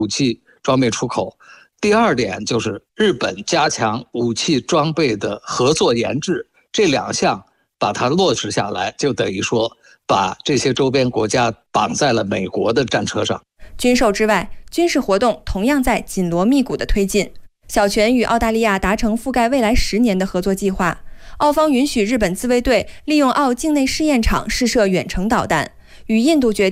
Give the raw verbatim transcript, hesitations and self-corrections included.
武器装备出口。第二点就是日本加强武器装备的合作研制，这两项把它落实下来，就等于说把这些周边国家绑在了美国的战车上。 军售之外，军事活动同样在紧锣密鼓地推进。小泉与澳大利亚达成覆盖未来十年的合作计划，澳方允许日本自卫队利用澳境内试验场试射远程导弹，与印度决定